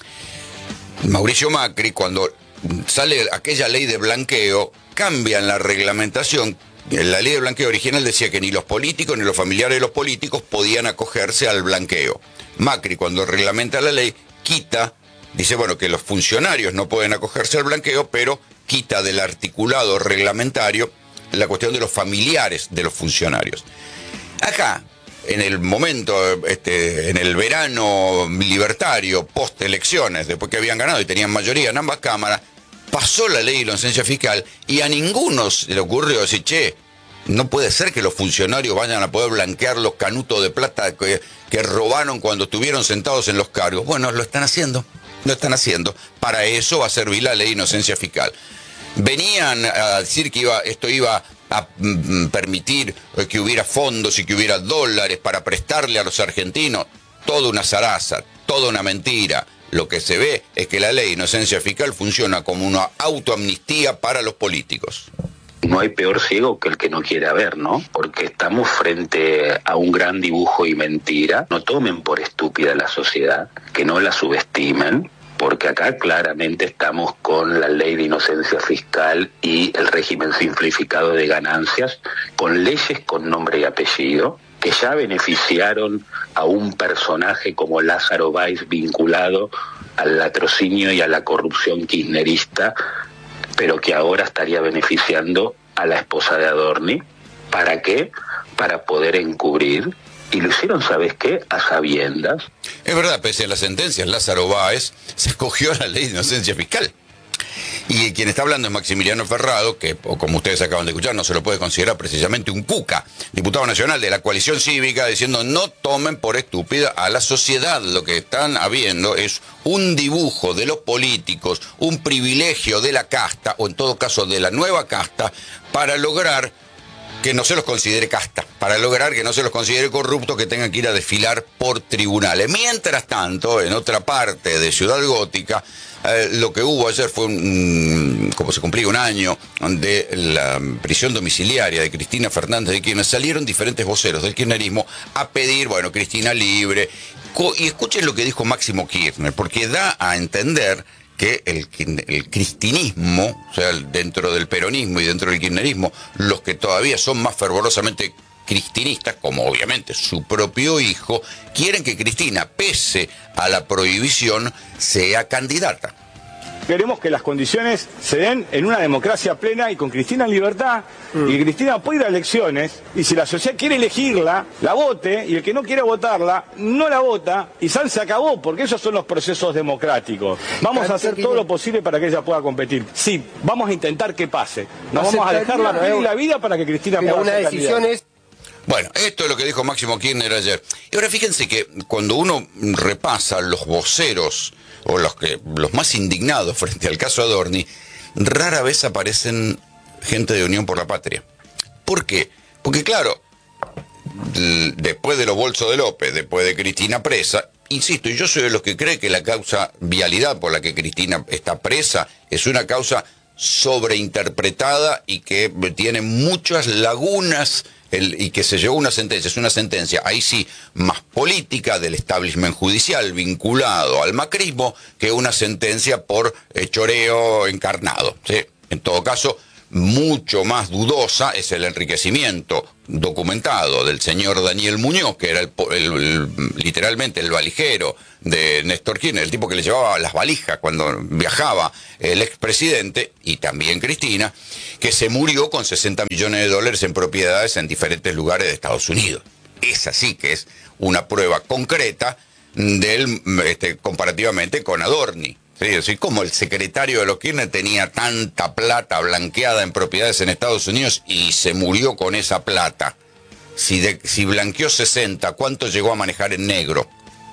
Mauricio Macri, cuando sale aquella ley de blanqueo, cambian la reglamentación. La ley de blanqueo original decía que ni los políticos ni los familiares de los políticos podían acogerse al blanqueo. Macri, cuando reglamenta la ley, quita, dice, bueno, que los funcionarios no pueden acogerse al blanqueo, pero quita del articulado reglamentario la cuestión de los familiares de los funcionarios. Acá, en el momento, este, en el verano libertario, post elecciones, después que habían ganado y tenían mayoría en ambas cámaras, pasó la ley de inocencia fiscal y a ninguno se le ocurrió decir, che, no puede ser que los funcionarios vayan a poder blanquear los canutos de plata que, que robaron cuando estuvieron sentados en los cargos. Bueno, lo están haciendo, lo están haciendo. Para eso va a servir la ley de inocencia fiscal. Venían a decir que iba, esto iba a mm, permitir que hubiera fondos y que hubiera dólares para prestarle a los argentinos. Toda una zaraza, toda una mentira. Lo que se ve es que la ley de inocencia fiscal funciona como una autoamnistía para los políticos.
No hay peor ciego que el que no quiere ver, ¿no? Porque estamos frente a un gran dibujo y mentira. No tomen por estúpida la sociedad, que no la subestimen, porque acá claramente estamos con la ley de inocencia fiscal y el régimen simplificado de ganancias, con leyes con nombre y apellido, que ya beneficiaron a un personaje como Lázaro Báez vinculado al latrocinio y a la corrupción kirchnerista, pero que ahora estaría beneficiando a la esposa de Adorni. ¿Para qué? Para poder encubrir. Y lo hicieron, ¿sabes qué? A sabiendas.
Es verdad, pese a las sentencias, Lázaro Báez se escogió la ley de inocencia fiscal. Y quien está hablando es Maximiliano Ferrado, que, como ustedes acaban de escuchar, no se lo puede considerar precisamente un cuca, diputado nacional de la coalición cívica, diciendo no tomen por estúpida a la sociedad. Lo que están habiendo es un dibujo de los políticos, un privilegio de la casta, o en todo caso de la nueva casta, para lograr que no se los considere casta, para lograr que no se los considere corruptos, que tengan que ir a desfilar por tribunales. Mientras tanto, en otra parte de Ciudad Gótica, eh, lo que hubo ayer fue, un, como se cumplía un año de la prisión domiciliaria de Cristina Fernández de Kirchner, salieron diferentes voceros del kirchnerismo a pedir, bueno, Cristina libre. Y escuchen lo que dijo Máximo Kirchner, porque da a entender que el, el cristinismo, o sea, dentro del peronismo y dentro del kirchnerismo, los que todavía son más fervorosamente cristinistas, como obviamente su propio hijo, quieren que Cristina, pese a la prohibición, sea candidata.
Queremos que las condiciones se den en una democracia plena y con Cristina en libertad, mm. y Cristina puede ir a elecciones, y si la sociedad quiere elegirla, la vote, y el que no quiere votarla, no la vota, y San se acabó, porque esos son los procesos democráticos. Vamos a hacer todo lo posible para que ella pueda competir. Sí, vamos a intentar que pase. Nos vamos a dejar la, la vida para que Cristina pueda
una
ser
decisión
candidata.
es...
Bueno, esto es lo que dijo Máximo Kirchner ayer. Y ahora fíjense que cuando uno repasa los voceros, o los que los más indignados frente al caso Adorni, rara vez aparecen gente de Unión por la Patria. ¿Por qué? Porque claro, después de los bolsos de López, después de Cristina presa, insisto, y yo soy de los que cree que la causa vialidad por la que Cristina está presa es una causa sobreinterpretada y que tiene muchas lagunas el, y que se llevó una sentencia, es una sentencia, ahí sí, más política del establishment judicial vinculado al macrismo que una sentencia por eh, choreo encarnado, ¿sí? En todo caso, mucho más dudosa es el enriquecimiento documentado del señor Daniel Muñoz, que era el, el, el, literalmente el valijero de Néstor Kirchner, el tipo que le llevaba las valijas cuando viajaba el expresidente, y también Cristina, que se murió con sesenta millones de dólares en propiedades en diferentes lugares de Estados Unidos. Esa sí que es una prueba concreta del, este, comparativamente con Adorni. Sí, así como el secretario de los Kirchner tenía tanta plata blanqueada en propiedades en Estados Unidos y se murió con esa plata. Si, de, si blanqueó sesenta, ¿cuánto llegó a manejar en negro?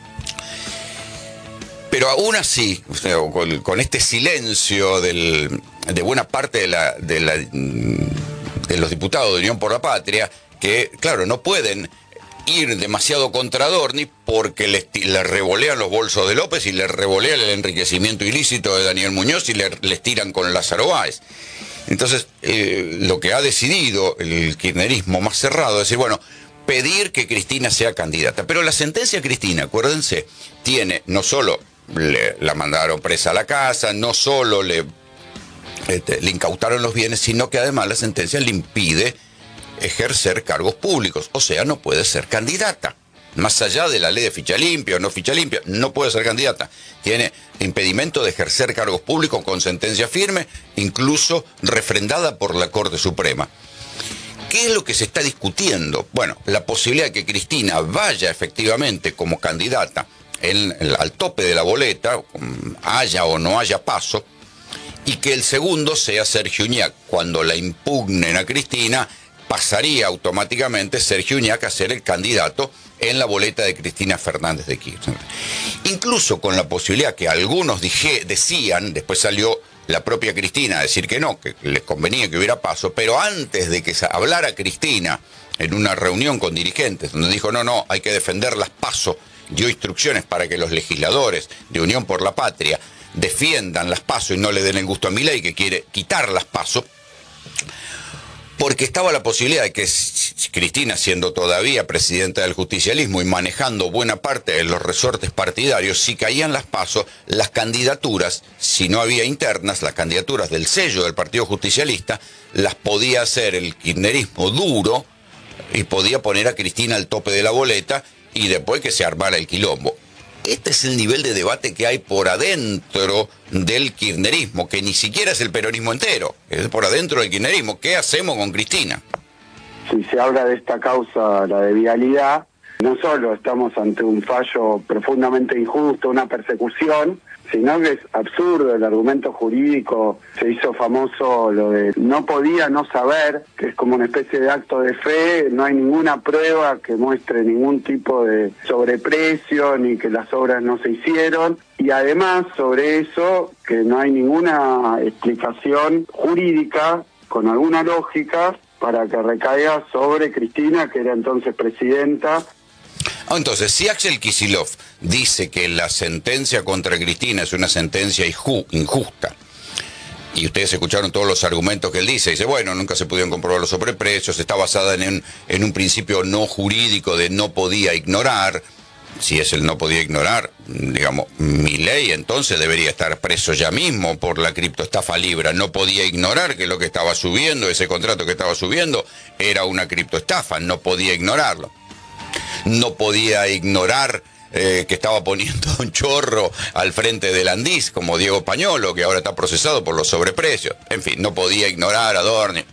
Pero aún así, o sea, con, con este silencio del, de buena parte de, la, de, la, de los diputados de Unión por la Patria, que, claro, no pueden ir demasiado contra Adorni porque le, le revolean los bolsos de López y le revolean el enriquecimiento ilícito de Daniel Muñoz y le, les tiran con Lázaro Báez. Entonces, eh, lo que ha decidido el kirchnerismo más cerrado es decir, bueno, pedir que Cristina sea candidata. Pero la sentencia a Cristina, acuérdense, tiene, no solo le, la mandaron presa a la casa, no solo le, este, le incautaron los bienes, sino que además la sentencia le impide ejercer cargos públicos, o sea, no puede ser candidata. Más allá de la ley de ficha limpia o no ficha limpia, no puede ser candidata. Tiene impedimento de ejercer cargos públicos con sentencia firme, incluso refrendada por la Corte Suprema. ¿Qué es lo que se está discutiendo? Bueno, la posibilidad de que Cristina vaya efectivamente como candidata en, en, al tope de la boleta, haya o no haya paso, y que el segundo sea Sergio Uñac. Cuando la impugnen a Cristina, pasaría automáticamente Sergio Uñac a ser el candidato en la boleta de Cristina Fernández de Kirchner. Incluso con la posibilidad que algunos dije, decían, después salió la propia Cristina a decir que no, que les convenía que hubiera paso, pero antes de que hablara Cristina en una reunión con dirigentes, donde dijo, no, no, hay que defender las PASO, dio instrucciones para que los legisladores de Unión por la Patria defiendan las PASO y no le den el gusto a Milei, que quiere quitar las PASO, porque estaba la posibilidad de que Cristina, siendo todavía presidenta del justicialismo y manejando buena parte de los resortes partidarios, si caían las PASO, las candidaturas, si no había internas, las candidaturas del sello del Partido Justicialista, las podía hacer el kirchnerismo duro y podía poner a Cristina al tope de la boleta y después que se armara el quilombo. Este es el nivel de debate que hay por adentro del kirchnerismo, que ni siquiera es el peronismo entero, es por adentro del kirchnerismo. ¿Qué hacemos con Cristina?
Si se habla de esta causa, la de vialidad, no solo estamos ante un fallo profundamente injusto, una persecución, sino que es absurdo el argumento jurídico. Se hizo famoso lo de no podía no saber, que es como una especie de acto de fe. No hay ninguna prueba que muestre ningún tipo de sobreprecio ni que las obras no se hicieron, y además sobre eso que no hay ninguna explicación jurídica con alguna lógica para que recaiga sobre Cristina, que era entonces presidenta.
Entonces, si Axel Kicillof dice que la sentencia contra Cristina es una sentencia injusta, y ustedes escucharon todos los argumentos que él dice, dice, bueno, nunca se pudieron comprobar los sobreprecios, está basada en un, en un principio no jurídico de no podía ignorar. Si es el no podía ignorar, digamos, Milei entonces debería estar preso ya mismo por la criptoestafa Libra. No podía ignorar que lo que estaba subiendo, ese contrato que estaba subiendo, era una criptoestafa, no podía ignorarlo. No podía ignorar eh, que estaba poniendo un chorro al frente del Andís, como Diego Pañolo, que ahora está procesado por los sobreprecios. En fin, no podía ignorar a Adorni.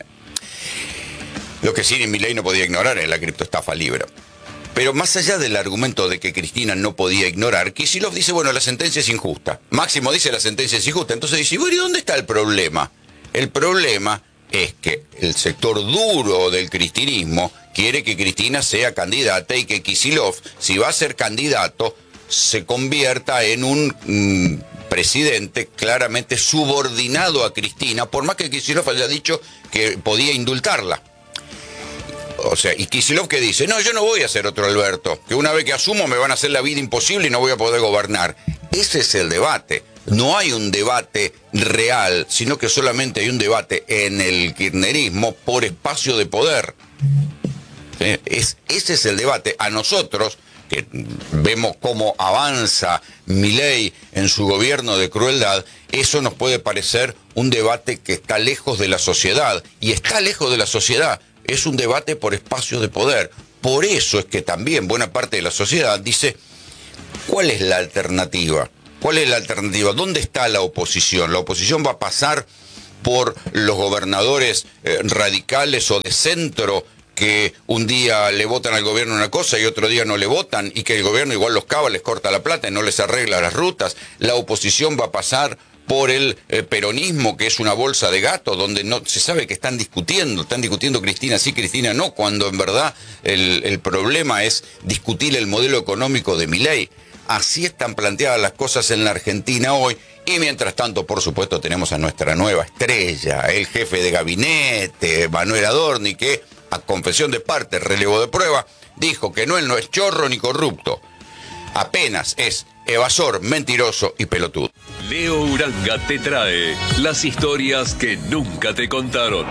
Lo que sí Milei no podía ignorar es la criptoestafa Libra. Pero más allá del argumento de que Cristina no podía ignorar, Kicillof dice, bueno, la sentencia es injusta. Máximo dice la sentencia es injusta. Entonces dice, bueno, ¿y dónde está el problema? El problema es que el sector duro del cristinismo quiere que Cristina sea candidata y que Kicillof, si va a ser candidato, se convierta en un mmm, presidente claramente subordinado a Cristina, por más que Kicillof haya dicho que podía indultarla. O sea, y Kicillof que dice, no, yo no voy a ser otro Alberto, que una vez que asumo me van a hacer la vida imposible y no voy a poder gobernar. Ese es el debate. No hay un debate real, sino que solamente hay un debate en el kirchnerismo por espacio de poder. ¿Sí? Es, ese es el debate. A nosotros, que vemos cómo avanza Milei en su gobierno de crueldad, eso nos puede parecer un debate que está lejos de la sociedad. Y está lejos de la sociedad. Es un debate por espacio de poder. Por eso es que también buena parte de la sociedad dice, ¿cuál es la alternativa? ¿Cuál es la alternativa? ¿Dónde está la oposición? ¿La oposición va a pasar por los gobernadores eh, radicales o de centro que un día le votan al gobierno una cosa y otro día no le votan y que el gobierno igual los cava, les corta la plata y no les arregla las rutas? ¿La oposición va a pasar por el eh, peronismo, que es una bolsa de gato, donde no se sabe que están discutiendo, están discutiendo Cristina sí, Cristina no, cuando en verdad el, el problema es discutir el modelo económico de Milei? Así están planteadas las cosas en la Argentina hoy. Y mientras tanto, por supuesto, tenemos a nuestra nueva estrella, el jefe de gabinete, Manuel Adorni, que, a confesión de parte, relevo de prueba, dijo que no, él no es chorro ni corrupto. Apenas es evasor, mentiroso y pelotudo.
Leo Uranga te trae las historias que nunca te contaron.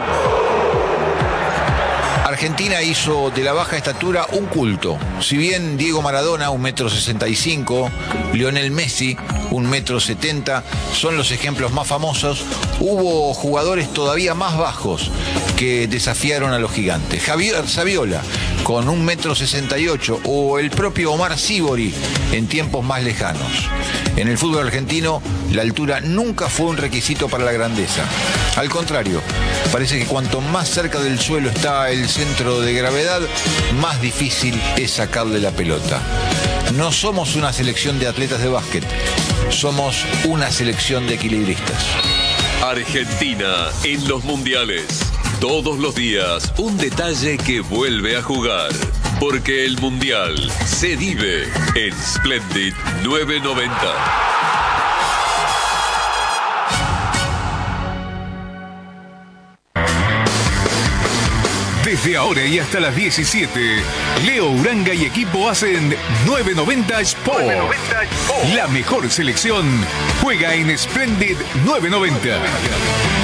Argentina hizo de la baja estatura un culto. Si bien Diego Maradona, un metro sesenta y cinco, Lionel Messi, un metro setenta, son los ejemplos más famosos, hubo jugadores todavía más bajos que desafiaron a los gigantes. Javier Saviola, con un metro sesenta y ocho, o el propio Omar Sívori en tiempos más lejanos. En el fútbol argentino, la altura nunca fue un requisito para la grandeza. Al contrario, parece que cuanto más cerca del suelo está el centro de gravedad, más difícil es sacarle la pelota. No somos una selección de atletas de básquet, somos una selección de equilibristas.
Argentina en los mundiales. Todos los días un detalle que vuelve a jugar. Porque el mundial se vive en Splendid nueve noventa.
Desde ahora y hasta las diecisiete, Leo Uranga y equipo hacen nueve noventa Sport. nueve noventa Sport. La mejor selección juega en Splendid nueve noventa.